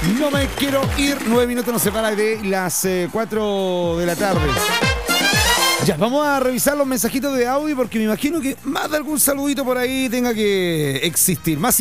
No me quiero ir. 9 minutos nos separa de las 4 de la tarde. Ya, vamos a revisar los mensajitos de audio porque me imagino que más de algún saludito por ahí tenga que existir. Más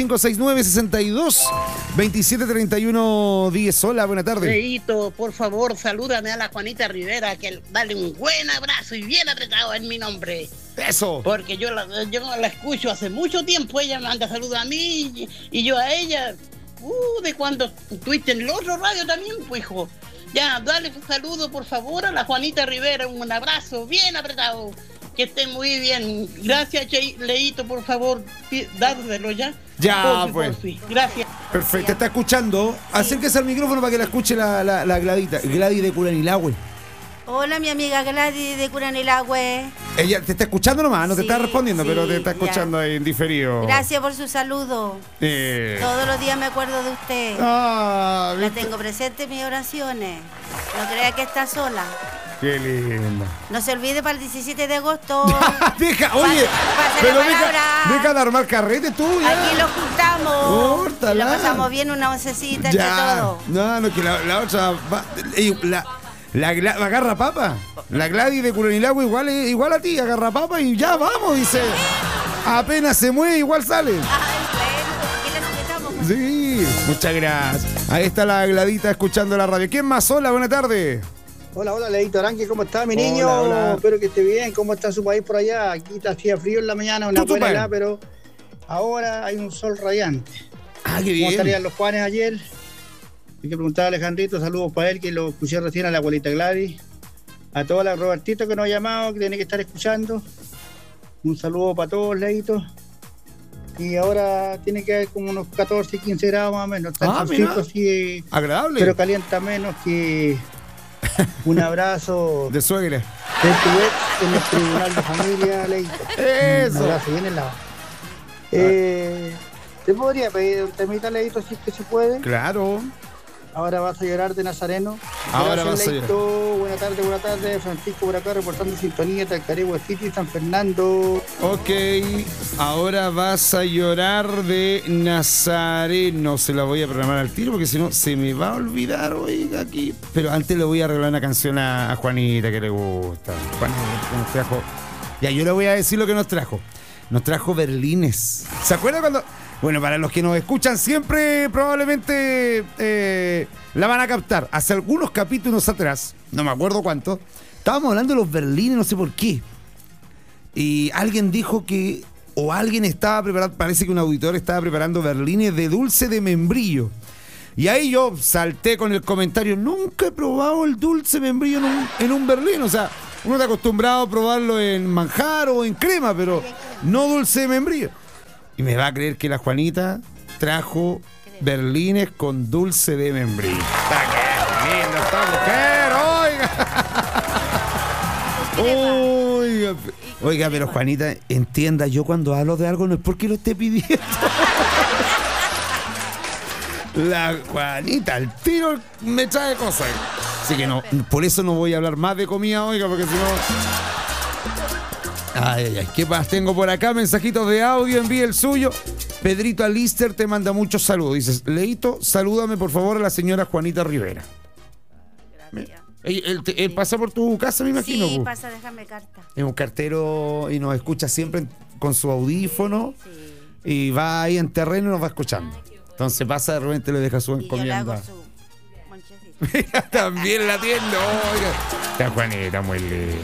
569-62-2731-10. Hola, buena tarde. Leito, por favor, salúdame a la Juanita Rivera, que dale un buen abrazo y bien apretado en mi nombre. Eso. Porque yo la escucho hace mucho tiempo, ella me manda saludos a mí y yo a ella. De cuando estuviste en el otro radio también, pues, hijo. Ya, dale un saludo, por favor, a la Juanita Rivera, un abrazo bien apretado. Que esté muy bien. Gracias, Leito, por favor, dárselo ya. Ya, pues. Porfi. Gracias. Perfecto, está escuchando. Acérquese al micrófono para que la escuche la Gladita. Gladys de Curanilahue. Hola, mi amiga Gladys de Curanilahue. Ella te está escuchando nomás, no te está respondiendo, sí, pero te está escuchando ahí en diferido. Gracias por su saludo. Todos los días me acuerdo de usted. Ah, la tengo presente en mis oraciones. No crea que está sola. Qué lindo. No se olvide para el 17 de agosto. Deja, oye, pero deja de armar carrete tú. Ya. Aquí lo juntamos. Y lo pasamos bien, una oncecita entre todos. No, que la otra... La agarra papa. La Gladys de Curanilahue igual a ti, agarra papa y ya vamos, dice. Apenas se mueve, igual sale. Sí, muchas gracias. Ahí está la Gladita escuchando la radio. ¿Quién más? Hola, buena tarde. Hola, Leito Aranque, ¿cómo está mi niño? Hola. Espero que esté bien. ¿Cómo está su país por allá? Aquí hacía frío en la mañana, una buena helada, pero ahora hay un sol radiante. Ah, qué bien. ¿Cómo estarían los Juanes ayer? Hay que preguntar a Alejandrito, saludos para él, que lo escuché recién, a la abuelita Gladys, a toda la Robertito que nos ha llamado, que tiene que estar escuchando. Un saludo para todos, Leito. Y ahora tiene que haber como unos 14, 15 grados más o menos. Así, agradable. Pero calienta menos que un abrazo de suegra. De tu ex en el tribunal de familia, Leito. Eso. Un abrazo bien helado. ¿Te podría pedir un temita, Leito, si es que se puede? Claro. Ahora vas a llorar de Nazareno. Ahora gracias, vas Leito. Buenas tardes. Francisco por acá reportando sintonía, Talcaregua City, San Fernando. Ok, ahora vas a llorar de Nazareno. Se la voy a programar al tiro porque si no se me va a olvidar, oiga, aquí. Pero antes le voy a arreglar una canción a Juanita que le gusta. Juanita que nos trajo. Ya, yo le voy a decir lo que nos trajo. Nos trajo berlines. ¿Se acuerdan cuando...? Bueno, para los que nos escuchan siempre probablemente la van a captar. Hace algunos capítulos atrás, no me acuerdo cuánto, estábamos hablando de los berlines, no sé por qué. Y alguien dijo que, o alguien estaba preparando, parece que un auditor estaba preparando berlines de dulce de membrillo. Y ahí yo salté con el comentario, nunca he probado el dulce membrillo en un berlín. O sea, uno está acostumbrado a probarlo en manjar o en crema, pero no dulce de membrillo. Y me va a creer que la Juanita trajo berlines con dulce de membrillo. ¡Está qué linda esta mujer! Oiga, pero Juanita, entienda, yo cuando hablo de algo no es porque lo esté pidiendo. La Juanita, al tiro me trae cosas. Así que no, por eso no voy a hablar más de comida, oiga, porque si no... Ay, ¿qué más tengo por acá? Mensajitos de audio, envíe el suyo. Pedrito Alister te manda muchos saludos. Dices, Leito, salúdame por favor a la señora Juanita Rivera. Gracias. Él pasa por tu casa, me imagino. Sí, pasa, déjame carta. Es un cartero y nos escucha siempre con su audífono. Sí. Y va ahí en terreno y nos va escuchando. Entonces pasa, de repente le deja su encomienda. Yo le hago su monchecito. Mira, también la atiendo. Oiga. Está Juanita muy linda.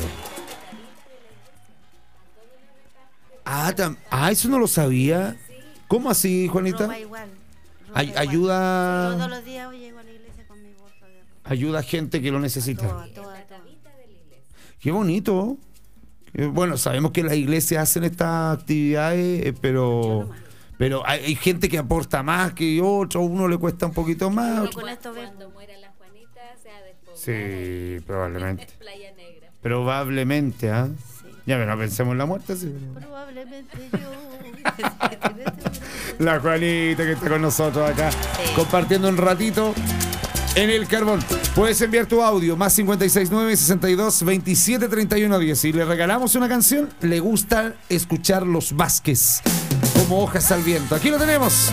Eso no lo sabía. ¿Cómo así, Juanita? Roba igual. Ayuda. Todos los días llego a la iglesia con mi bolsa de ropa. Ayuda a gente que lo necesita. Toda. Qué bonito. Bueno, sabemos que las iglesias hacen estas actividades, pero hay gente que aporta más que otro. A uno le cuesta un poquito más. Cuando muera la Juanita se ha despoblado. Sí, probablemente. Playa Negra. Probablemente, ¿ah? Sí. Ya, no pensemos en la muerte, sí. Probablemente yo. La Juanita que está con nosotros acá, sí, compartiendo un ratito en el carbón. Puedes enviar tu audio, más 569-62-2731-10. Y le regalamos una canción. Le gusta escuchar los Vázquez, como hojas al viento. Aquí lo tenemos.